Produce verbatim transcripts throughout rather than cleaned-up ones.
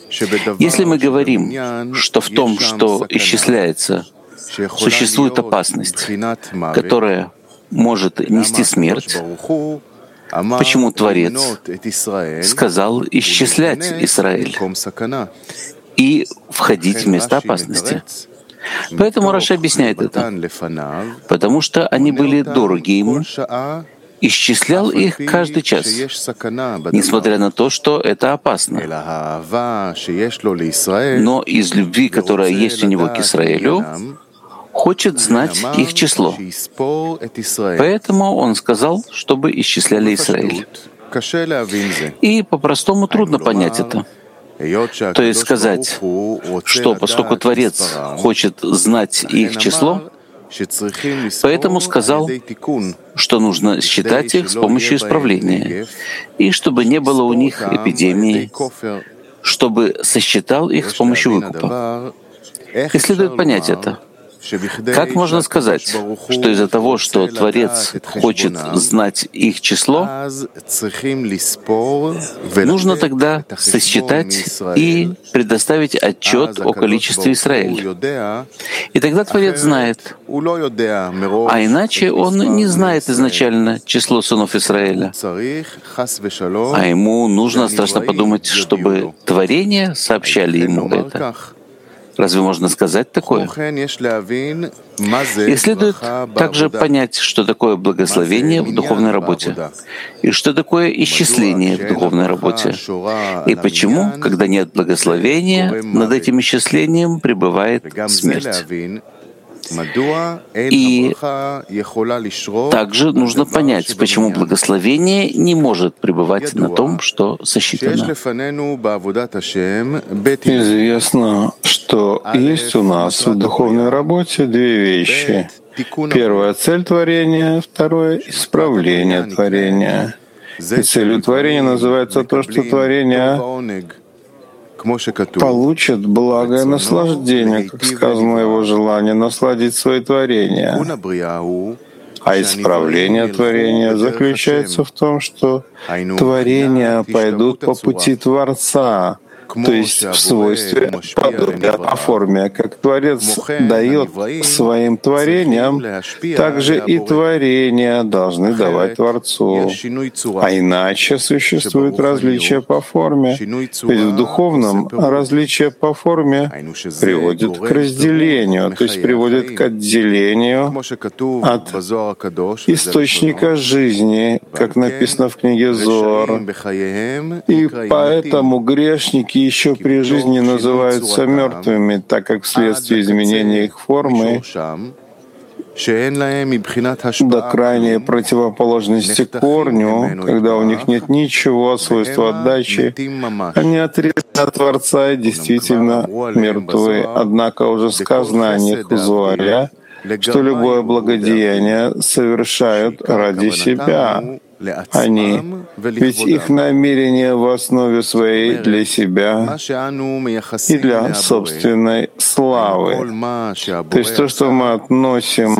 Если мы говорим, что в том, что исчисляется, существует опасность, которая может нести смерть, почему Творец сказал исчислять Израиль и входить в место опасности? Поэтому Раши объясняет это. Потому что они были дороги ему, исчислял их каждый час, несмотря на то, что это опасно. Но из любви, которая есть у него к Израилю, хочет знать их число. Поэтому он сказал, чтобы исчисляли Израиль. И по-простому трудно понять это. То есть сказать, что поскольку Творец хочет знать их число, поэтому сказал, что нужно считать их с помощью исправления, и чтобы не было у них эпидемии, чтобы сосчитал их с помощью выкупа. И следует понять это. Как можно сказать, что из-за того, что Творец хочет знать их число, нужно тогда сосчитать и предоставить отчет о количестве Израиля? И тогда Творец знает, а иначе он не знает изначально число сынов Израиля. А ему нужно страшно подумать, чтобы творения сообщали ему это. Разве можно сказать такое? И следует также понять, что такое благословение в духовной работе, и что такое исчисление в духовной работе, и почему, когда нет благословения, над этим исчислением пребывает смерть. И также нужно понять, почему благословение не может пребывать на том, что сосчитано. Известно, что есть у нас в духовной работе две вещи. Первая — цель творения, второе — исправление творения. И целью творения называется то, что творение получит благое наслаждение, как сказано, его желание насладить свои творения. А исправление творения заключается в том, что творения пойдут по пути Творца, то есть в свойстве подобия по форме. Как Творец дает своим творениям, также и творения должны давать Творцу. А иначе существует различие по форме. Ведь в духовном различие по форме приводит к разделению, то есть приводит к отделению от источника жизни, как написано в книге Зоар. И поэтому грешники еще при жизни называются мертвыми, так как вследствие изменения их формы до крайней противоположности корню, когда у них нет ничего от свойства отдачи, они отрезаны от Творца и действительно мертвы. Однако уже сказано о них в Зоаре, что любое благодеяние совершают ради себя. Они, ведь их намерение в основе своей для себя и для собственной славы. То есть то, что мы относим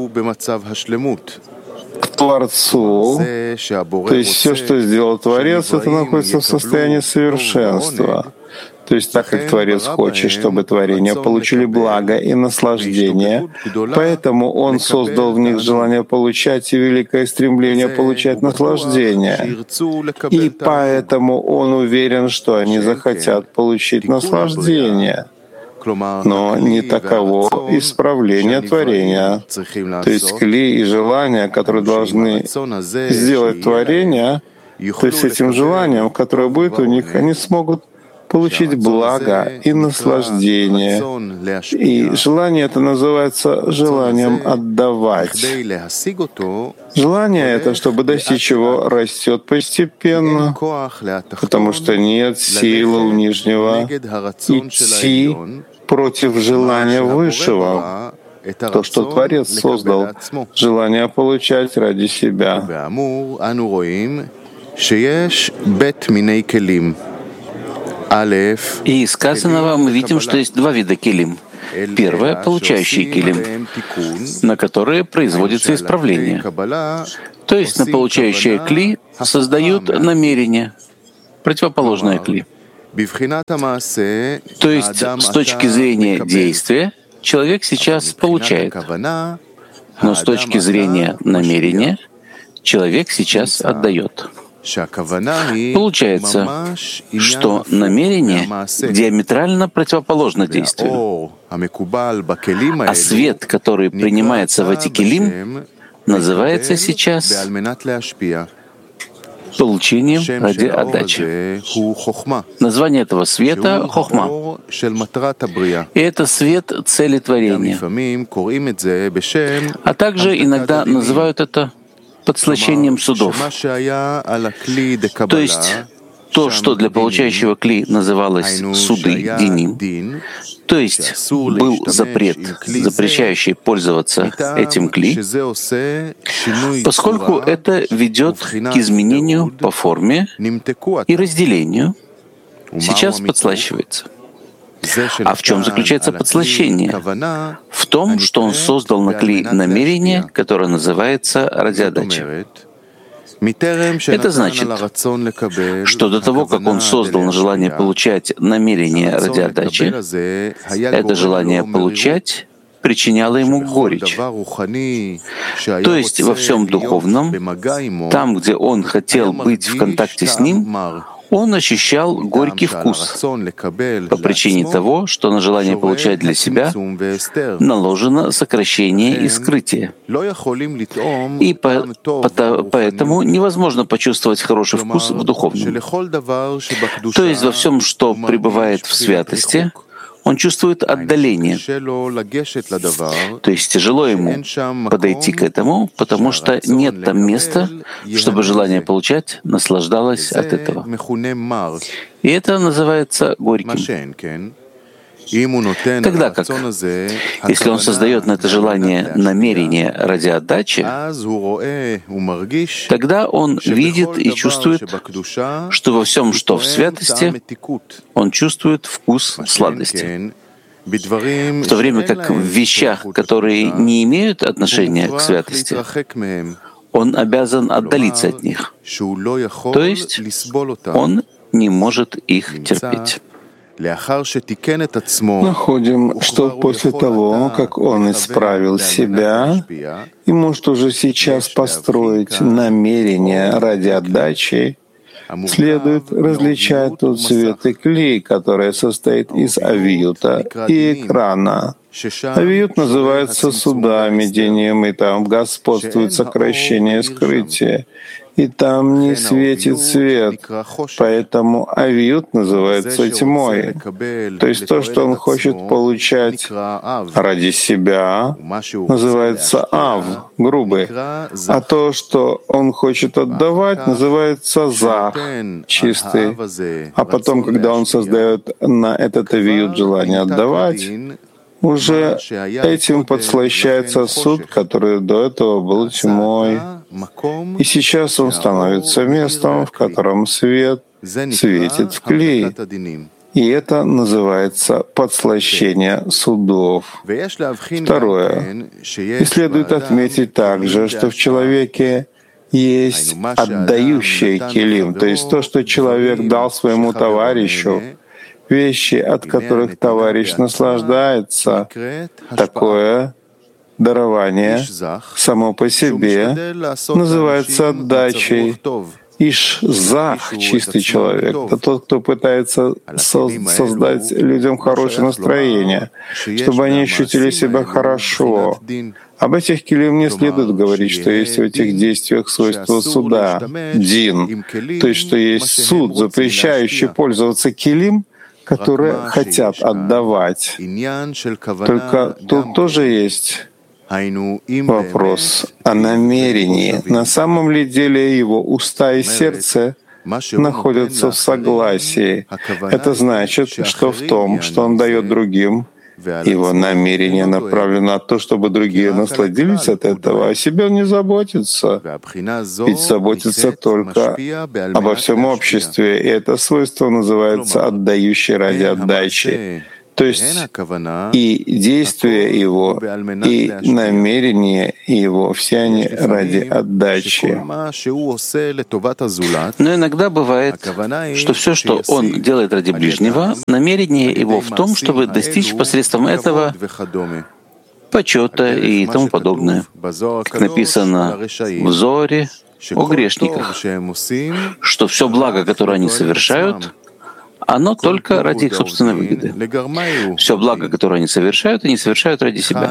к Творцу, то есть все, что сделал Творец, это находится в состоянии совершенства. То есть так как Творец хочет, чтобы творения получили благо и наслаждение, поэтому Он создал в них желание получать и великое стремление получать наслаждение. И поэтому Он уверен, что они захотят получить наслаждение. Но не таково исправление творения. То есть кли и желания, которые должны сделать творение, то есть этим желанием, которое будет у них, они смогут получить благо и наслаждение. И желание это называется желанием отдавать. Желание это, чтобы достичь его, растет постепенно, потому что нет силы у нижнего идти против желания высшего. То, что Творец создал, желание получать ради себя. И из сказанного мы видим, что есть два вида килим. Первое — получающие килим, на которые производится исправление. То есть на получающее кли создают намерение, противоположное кли. То есть, с точки зрения действия, человек сейчас получает, но с точки зрения намерения, человек сейчас отдает. Получается, что намерение диаметрально противоположно действию, а свет, который принимается в эти келим, называется сейчас получением ради отдачи. Название этого света — хохма. И это свет цели творения. А также иногда называют это подслащением судов. То есть то, что для получающего кли называлось суды, диним, то есть был запрет, запрещающий пользоваться этим кли, поскольку это ведет к изменению по форме и разделению, сейчас подслащивается. А в чем заключается подслащение? В том, что он создал на кли намерение, которое называется ради отдачи. Это значит, что до того, как он создал на желание получать намерение ради отдачи, это желание получать причиняло ему горечь. То есть во всем духовном, там, где он хотел быть в контакте с ним, он ощущал горький вкус по причине того, что на желание получать для себя наложено сокращение и скрытие. И по, по, поэтому невозможно почувствовать хороший вкус в духовном. То есть во всем, что пребывает в святости, он чувствует отдаление. То есть тяжело ему подойти к этому, потому что нет там места, чтобы желание получать наслаждалось от этого. И это называется горьким. Тогда как, если он создает на это желание намерение ради отдачи, тогда он видит и чувствует, что во всем, что в святости, он чувствует вкус сладости. В то время как в вещах, которые не имеют отношения к святости, он обязан отдалиться от них. То есть он не может их терпеть. Находим, что после того, как он исправил себя и может уже сейчас построить намерение ради отдачи, следует различать тот свет и кли, который состоит из авиюта и экрана. Авиют называется судами, диним, и там господствует сокращение и скрытие. И там не светит свет, поэтому авиют называется тьмой. То есть то, что он хочет получать ради себя, называется ав, грубый. А то, что он хочет отдавать, называется зах, чистый. А потом, когда он создает на этот авиют желание отдавать, уже этим подслащается суд, который до этого был тьмой. И сейчас он становится местом, в котором свет светит в кли. И это называется подслащение судов. Второе. И следует отметить также, что в человеке есть отдающий келим, то есть то, что человек дал своему товарищу, вещи, от которых товарищ наслаждается. Такое дарование само по себе называется отдачей. Иш-зах, чистый человек, это тот, кто пытается создать людям хорошее настроение, чтобы они ощутили себя хорошо. Об этих келим не следует говорить, что есть в этих действиях свойства суда, дин, то есть что есть суд, запрещающий пользоваться келим, которые хотят отдавать. Только тут тоже есть вопрос о намерении. На самом ли деле его уста и сердце находятся в согласии? Это значит, что в том, что он дает другим, его намерение направлено на то, чтобы другие насладились от этого, а о себе он не заботится. Ведь заботится только обо всем обществе, и это свойство называется «отдающий ради отдачи». То есть и действия его, и намерения его, все они ради отдачи. Но иногда бывает, что все, что он делает ради ближнего, намерение его в том, чтобы достичь посредством этого почета и тому подобное. Как написано в Зоре о грешниках, что все благо, которое они совершают, оно только ради их собственной выгоды. Все благо, которое они совершают, они совершают ради себя.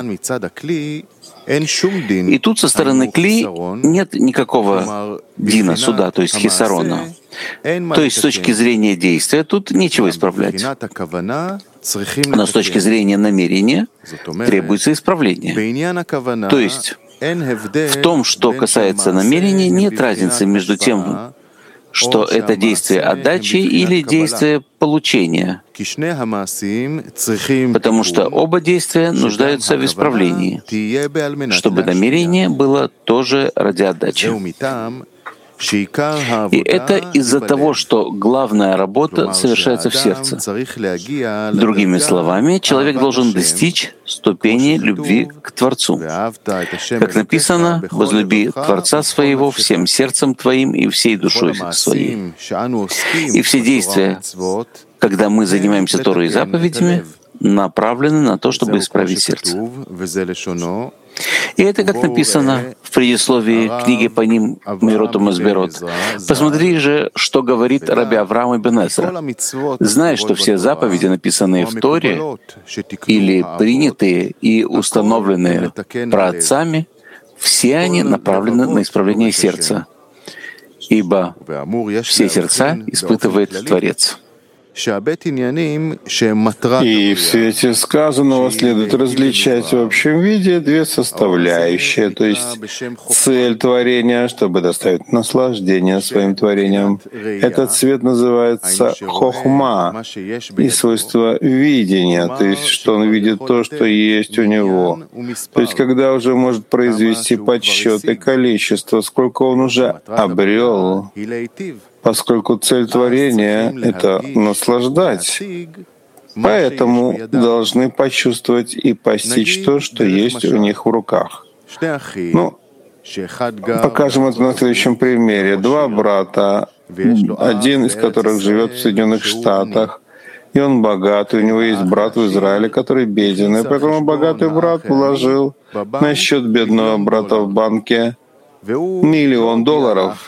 И тут со стороны кли нет никакого дина, суда, то есть хисарона. То есть с точки зрения действия тут нечего исправлять. Но с точки зрения намерения требуется исправление. То есть в том, что касается намерения, нет разницы между тем, что это действие отдачи или действие получения, потому что оба действия нуждаются в исправлении, чтобы намерение было тоже ради отдачи. И это из-за того, что главная работа совершается в сердце. Другими словами, человек должен достичь ступени любви к Творцу. Как написано, «Возлюби Творца своего всем сердцем твоим и всей душой своей». И все действия, когда мы занимаемся Торой и заповедями, направлены на то, чтобы исправить сердце. И это, как написано в предисловии книги по ним Мирот Масберот. Посмотри же, что говорит Раби Авраам ибн Эзра. Знай, что все заповеди, написанные в Торе, или принятые и установленные праотцами, все они направлены на исправление сердца, ибо все сердца испытывает Творец. И в свете сказанного следует различать в общем виде две составляющие, то есть цель творения, чтобы доставить наслаждение своим творением. Этот цвет называется хохма и свойство видения, то есть что он видит то, что есть у него. То есть когда уже может произвести подсчет и количество, сколько он уже обрел, поскольку цель творения — это наслаждать. Поэтому должны почувствовать и постичь то, что есть у них в руках. Ну, покажем это на следующем примере. Два брата, один из которых живет в Соединенных Штатах, и он богатый, у него есть брат в Израиле, который беден, и поэтому богатый брат вложил на счет бедного брата в банке миллион долларов.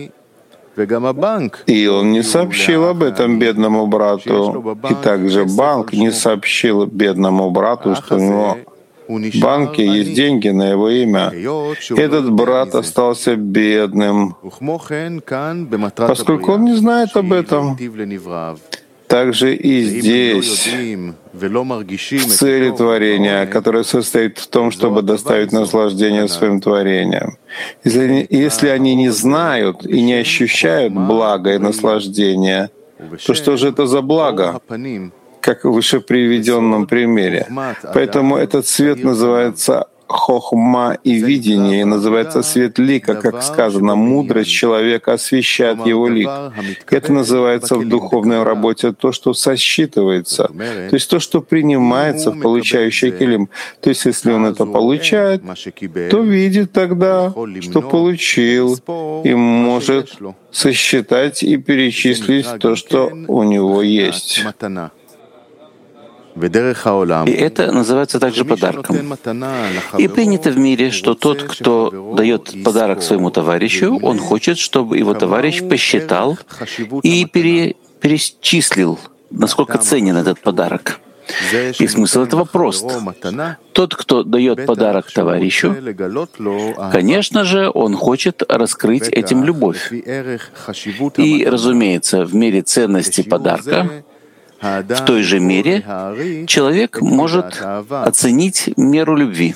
И он не сообщил об этом бедному брату. И также банк не сообщил бедному брату, что у него в банке есть деньги на его имя. Этот брат остался бедным, поскольку он не знает об этом. Также и здесь, в цели творения, которая состоит в том, чтобы доставить наслаждение своим творением. Если они, если они не знают и не ощущают блага и наслаждения, то что же это за благо, как в выше приведенном примере? Поэтому этот цвет называется хохма и видение, и называется свет лика, как сказано, мудрость человека освещает его лик. Это называется в духовной работе то, что сосчитывается, то есть то, что принимается в получающий килим. То есть если он это получает, то видит тогда, что получил, и может сосчитать и перечислить то, что у него есть. И это называется также подарком. И принято в мире, что тот, кто дает подарок своему товарищу, он хочет, чтобы его товарищ посчитал и пере, перечислил, насколько ценен этот подарок. И смысл этого прост. Тот, кто дает подарок товарищу, конечно же, он хочет раскрыть этим любовь. И, разумеется, в мере ценности подарка, в той же мере человек может оценить меру любви.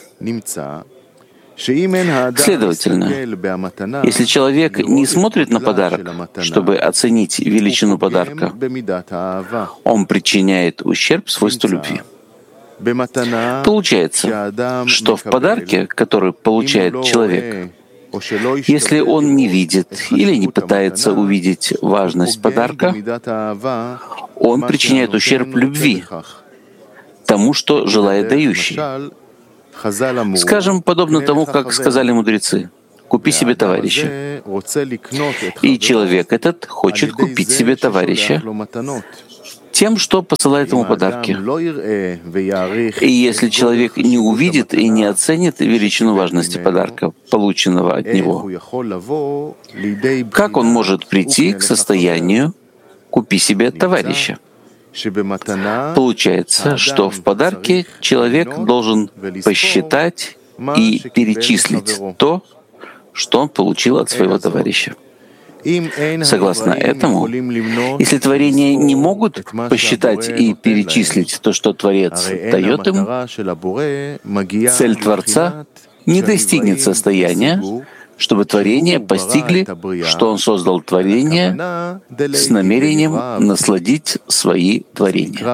Следовательно, если человек не смотрит на подарок, чтобы оценить величину подарка, он причиняет ущерб свойству любви. Получается, что в подарке, который получает человек, если он не видит или не пытается увидеть важность подарка, он причиняет ущерб любви, тому, что желает дающий. Скажем, подобно тому, как сказали мудрецы: «Купи себе товарища». И человек этот хочет купить себе товарища тем, что посылает ему подарки. И если человек не увидит и не оценит величину важности подарка, полученного от него, как он может прийти к состоянию «купи себе товарища»? Получается, что в подарке человек должен посчитать и перечислить то, что он получил от своего товарища. Согласно этому, если творения не могут посчитать и перечислить то, что Творец дает им, цель Творца не достигнет состояния, чтобы творения постигли, что Он создал творение с намерением насладить свои творения.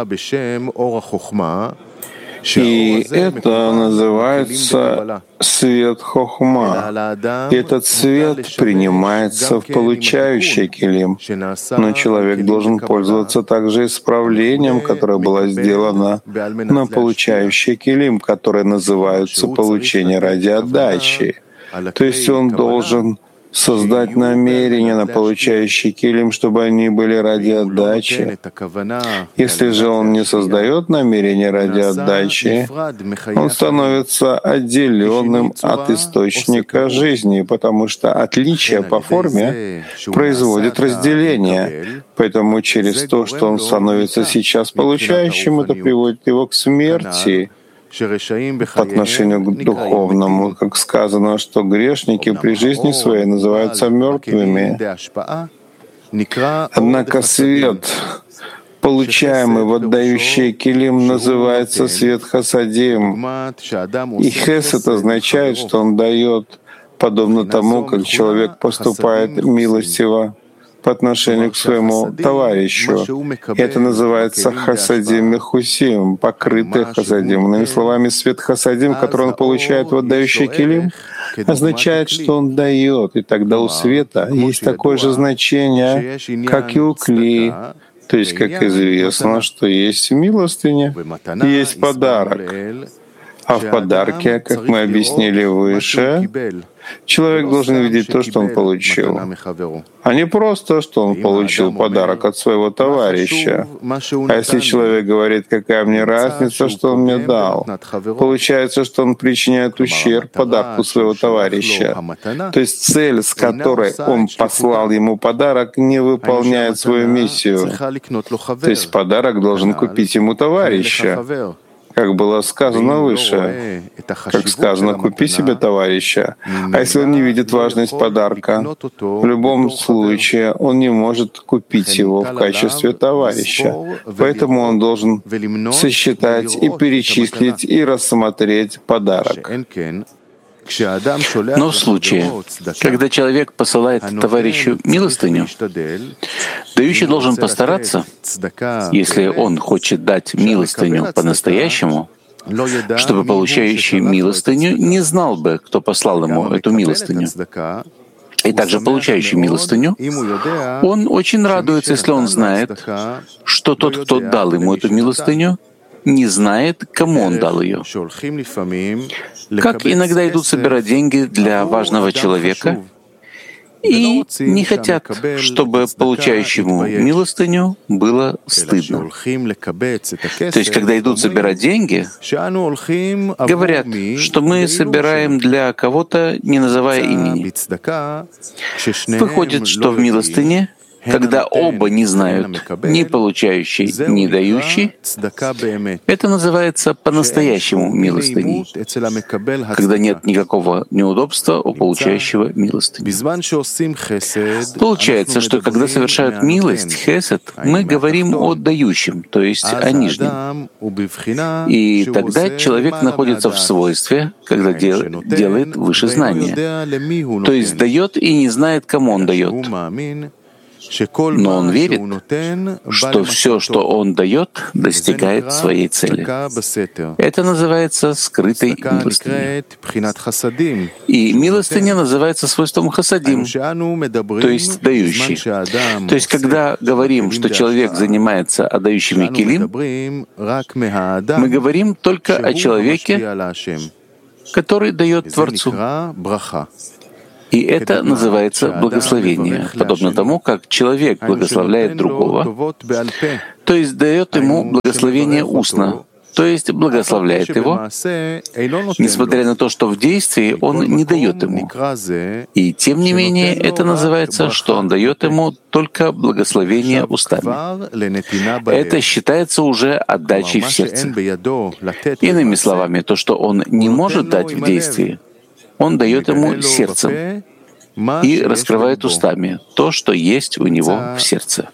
И это называется свет хохма. И этот свет принимается в получающий килим. Но человек должен пользоваться также исправлением, которое было сделано на получающий килим, которое называется получение ради отдачи. То есть он должен создать намерения на получающий килим, чтобы они были ради отдачи. Если же он не создает намерения ради отдачи, он становится отделенным от источника жизни, потому что отличие по форме производит разделение. Поэтому через то, что он становится сейчас получающим, это приводит его к смерти. По отношению к духовному, как сказано, что грешники при жизни своей называются мертвыми. Однако свет, получаемый в отдающий килим, называется свет хасадим. И хесед означает, что он дает, подобно тому, как человек поступает милостиво по отношению к своему товарищу. И это называется хасадим мехусим, покрытый хасадим. Иными словами, свет хасадим, который он получает в отдающий килим, означает, что он дает. И тогда у света есть такое же значение, как и у кли. То есть, как известно, что есть милостыня, есть подарок. А в подарке, как мы объяснили выше, человек должен видеть то, что он получил, а не просто, что он получил подарок от своего товарища. А если человек говорит, какая мне разница, что он мне дал, получается, что он причиняет ущерб подарку своего товарища. То есть цель, с которой он послал ему подарок, не выполняет свою миссию. То есть подарок должен купить ему товарища. Как было сказано выше, как сказано, купи себе товарища. А если он не видит важность подарка, в любом случае он не может купить его в качестве товарища. Поэтому он должен сосчитать и перечислить и рассмотреть подарок. Но в случае, когда человек посылает товарищу милостыню, дающий должен постараться, если он хочет дать милостыню по-настоящему, чтобы получающий милостыню не знал бы, кто послал ему эту милостыню. И также получающий милостыню, он очень радуется, если он знает, что тот, кто дал ему эту милостыню, не знает, кому он дал ее. Как иногда идут собирать деньги для важного человека и не хотят, чтобы получающему милостыню было стыдно. То есть, когда идут собирать деньги, говорят, что мы собираем для кого-то, не называя имени. Выходит, что в милостыне, когда оба не знают, ни получающий, ни дающий, это называется по-настоящему милостыней, когда нет никакого неудобства у получающего милостыню. Получается, что когда совершают милость, хесед, мы говорим о дающем, то есть о нижнем. И тогда человек находится в свойстве, когда дел, делает выше знания, то есть дает и не знает, кому он дает. Но он верит, что все, что он дает, достигает своей цели. Это называется скрытой милостыней. И милостыня называется свойством хасадим, то есть дающий. То есть, когда говорим, что человек занимается отдающими килим, мы говорим только о человеке, который дает Творцу. И это называется благословение, подобно тому, как человек благословляет другого, то есть дает ему благословение устно, то есть благословляет его, несмотря на то, что в действии он не дает ему. И тем не менее это называется, что он дает ему только благословение устами. Это считается уже отдачей в сердце. Иными словами, то, что он не может дать в действии, он дает ему сердцем и раскрывает устами то, что есть у него в сердце.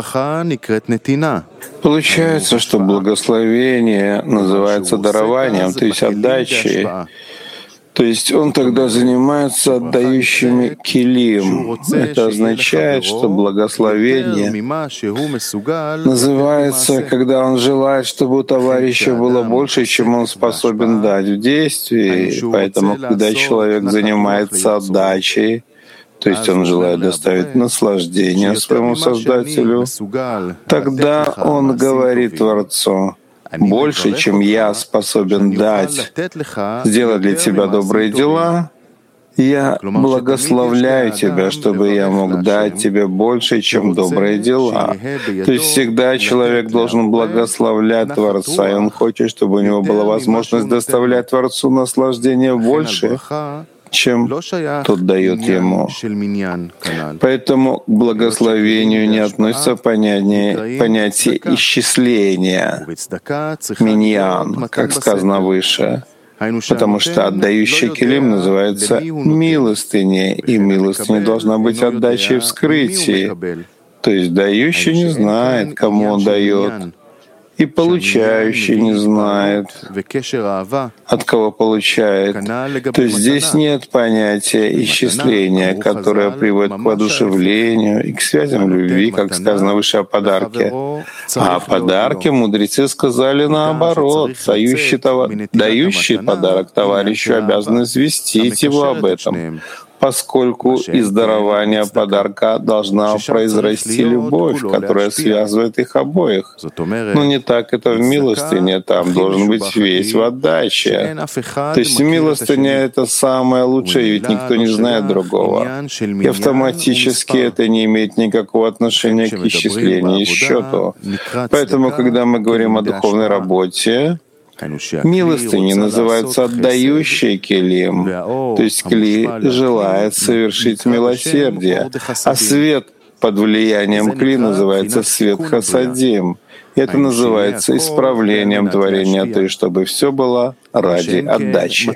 Получается, что благословение называется дарованием, то есть отдачей. То есть он тогда занимается отдающими килим. Это означает, что благословение называется, когда он желает, чтобы у товарища было больше, чем он способен дать в действии. Поэтому, когда человек занимается отдачей, то есть он желает доставить наслаждение своему Создателю, тогда он говорит Творцу: больше, чем я способен дать, сделать для тебя добрые дела, я благословляю тебя, чтобы я мог дать тебе больше, чем добрые дела. То есть всегда человек должен благословлять Творца, и он хочет, чтобы у него была возможность доставлять Творцу наслаждение больше, чем тот дает ему. Поэтому к благословению не относится понятие, понятие исчисления, миньян, как сказано выше, потому что отдающий килим называется милостыней, и милостыня должна быть отдачей в скрытии. То есть дающий не знает, кому он дает, и получающий не знает, от кого получает. То есть здесь нет понятия исчисления, которое приводит к воодушевлению и к связям любви, как сказано выше о подарке. А о подарке мудрецы сказали наоборот. Дающий, товар... Дающий подарок товарищу обязан известить его об этом, поскольку из дарования подарка должна произрасти любовь, которая связывает их обоих. Но не так это в милостыне, там должен быть весь в отдаче. То есть милостыня — это самое лучшее, ведь никто не знает другого. И автоматически это не имеет никакого отношения к исчислению и счету. Поэтому, когда мы говорим о духовной работе, милостыня называется отдающий килим, то есть кли желает совершить милосердие, а свет под влиянием кли называется свет хасадим. Это называется исправлением творения, то есть чтобы все было ради отдачи.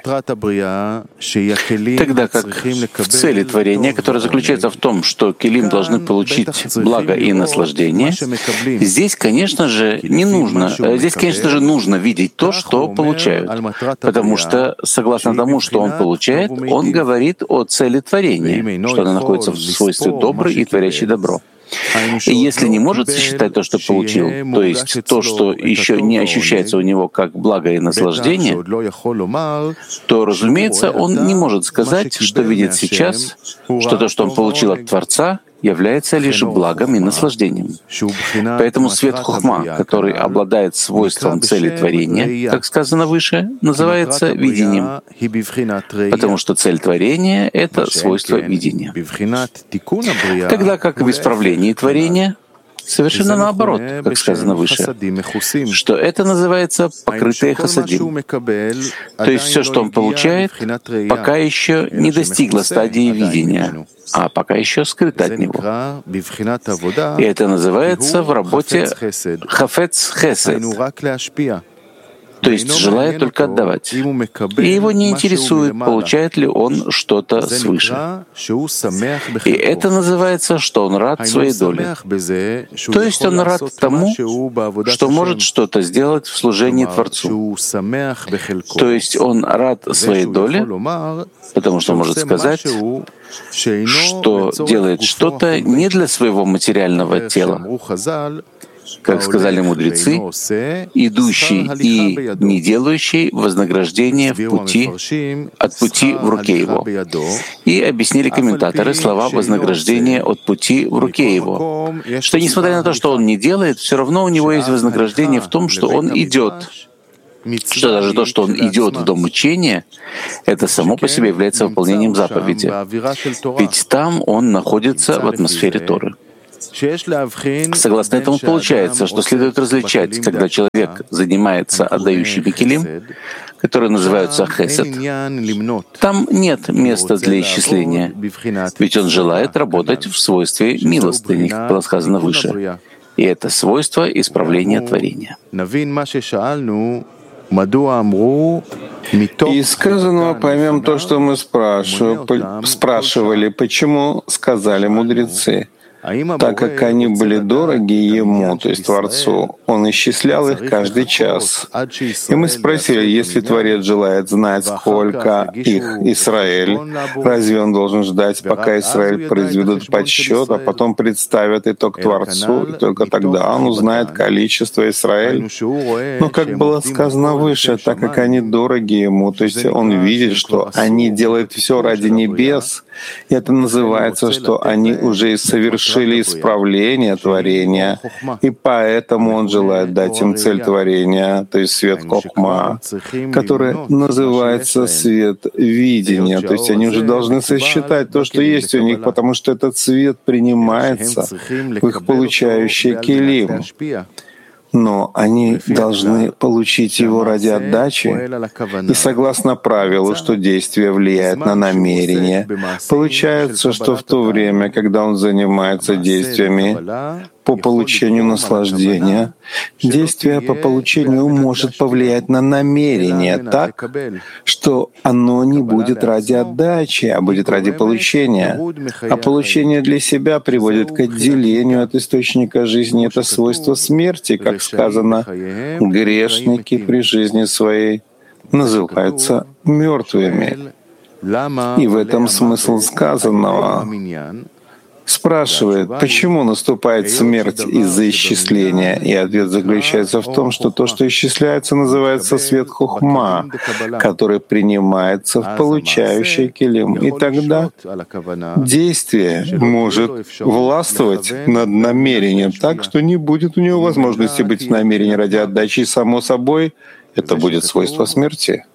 Тогда как в цели творения, которая заключается в том, что килим должны получить благо и наслаждение, здесь, конечно же, не нужно, здесь, конечно же, нужно видеть то, что получают, потому что, согласно тому, что он получает, он говорит о цели творения, что она находится в свойстве добрый и творящий добро. И если не может сосчитать то, что получил, то есть то, что еще не ощущается у него как благо и наслаждение, то, разумеется, он не может сказать, что видит сейчас, что то, что он получил от Творца, является лишь благом и наслаждением. Поэтому свет хохма, который обладает свойством цели творения, как сказано выше, называется видением, потому что цель творения — это свойство видения. Тогда как в исправлении творения совершенно наоборот, как сказано выше, что это называется покрытые хасадим. То есть все, что он получает, пока еще не достигло стадии видения, а пока еще скрыто от него. И это называется в работе хафец хесед, то есть желает только отдавать. И его не интересует, получает ли он что-то свыше. И это называется, что он рад своей доле. То есть он рад тому, что может что-то сделать в служении Творцу. То есть он рад своей доле, потому что может сказать, что делает что-то не для своего материального тела. Как сказали мудрецы, идущий и не делающий вознаграждение в пути, от пути в руке его. И объяснили комментаторы слова вознаграждения от пути в руке его, что несмотря на то, что он не делает, все равно у него есть вознаграждение в том, что он идет. Что даже то, что он идет в дом учения, это само по себе является выполнением заповеди. Ведь там он находится в атмосфере Торы. Согласно этому получается, что следует различать, когда человек занимается отдающими келим, которые называются хесед. Там нет места для исчисления, ведь он желает работать в свойстве милостыни, как было сказано выше. И это свойство исправления творения. Из сказанного поймем то, что мы спрашивали, почему сказали мудрецы. Так как они были дороги Ему, то есть Творцу, Он исчислял их каждый час. И мы спросили, если Творец желает знать, сколько их Израиль, разве Он должен ждать, пока Израиль произведут подсчет, а потом представят итог Творцу, и только тогда Он узнает количество Израиль? Но, как было сказано выше, так как они дороги Ему, то есть Он видит, что они делают все ради небес, и это называется, что они уже и совершили исправление творения, и поэтому Он желает дать им цель творения, то есть свет Хохма, который называется свет видения. То есть они уже должны сосчитать то, что есть у них, потому что этот свет принимается в их получающие келим. Но они должны получить его ради отдачи. И согласно правилу, что действие влияет на намерение, получается, что в то время, когда он занимается действиями по получению наслаждения, действие по получению может повлиять на намерение так, что оно не будет ради отдачи, а будет ради получения. А получение для себя приводит к отделению от источника жизни. Это свойство смерти, как сказано, грешники при жизни своей называются мертвыми. И в этом смысл сказанного. Спрашивает, почему наступает смерть из-за исчисления, и ответ заключается в том, что то, что исчисляется, называется свет Хохма, который принимается в получающий келим. И тогда действие может властвовать над намерением так, что не будет у него возможности быть в намерении ради отдачи, и само собой это будет свойство смерти.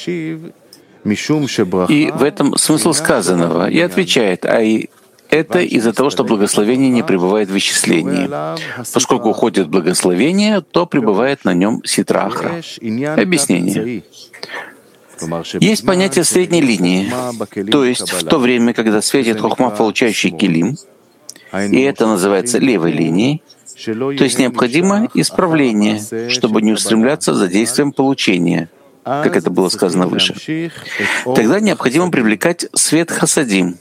И в этом смысл сказанного. И отвечает, а и это из-за того, что благословение не пребывает в исчислении. Поскольку уходит благословение, то пребывает на нем ситрахра. Объяснение. Есть понятие средней линии, то есть в то время, когда светит хохма, получающий келим, и это называется левой линией, то есть необходимо исправление, чтобы не устремляться за действием получения, как это было сказано выше. Тогда необходимо привлекать свет хасадим,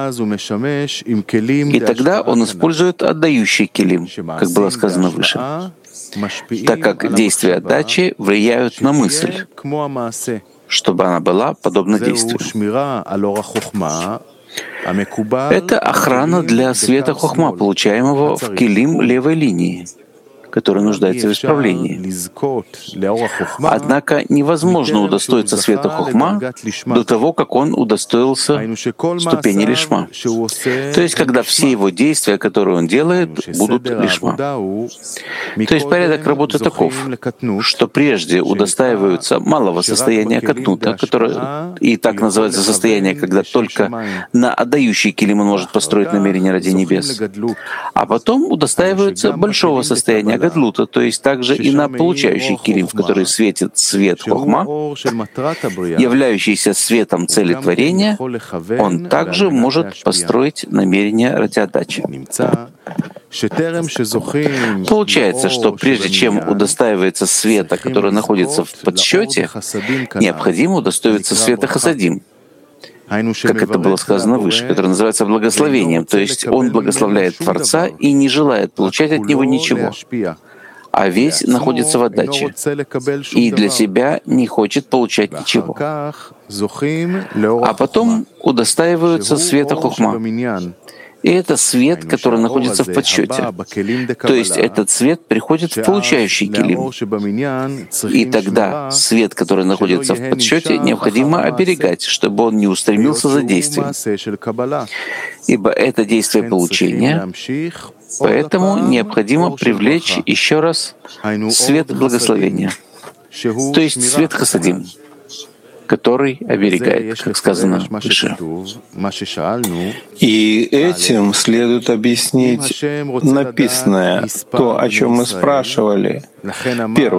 и тогда он использует отдающий келим, как было сказано выше, так как действия отдачи влияют на мысль, чтобы она была подобна действию. Это охрана для света хохма, получаемого в келим левой линии, который нуждается в исправлении. Однако невозможно удостоиться света хохма до того, как он удостоился ступени лишма. То есть, когда все его действия, которые он делает, будут лишма. То есть порядок работы таков, что прежде удостаиваются малого состояния катнута, которое и так называется состояние, когда только на отдающий келим он может построить намерение ради небес, а потом удостаиваются большого состояния гадлута, то есть также и на получающий келим, в который светит свет хохма, являющийся светом цели творения, он также может построить намерение ради отдачи. Получается, что прежде чем удостаивается света, который находится в подсчете, необходимо удостоиться света хасадим, как это было сказано выше, который называется благословением, то есть он благословляет Творца и не желает получать от него ничего. а весь находится в отдаче и для себя не хочет получать ничего. А потом удостаиваются света хохма. И это свет, который находится в подсчете. То есть этот свет приходит в получающий килим. И тогда свет, который находится в подсчете, необходимо оберегать, чтобы он не устремился за действием. Ибо это действие получения, поэтому необходимо привлечь еще раз свет благословения, то есть свет хасадим, который оберегает, как сказано выше. И этим следует объяснить написанное, то, о чем мы спрашивали. Первое.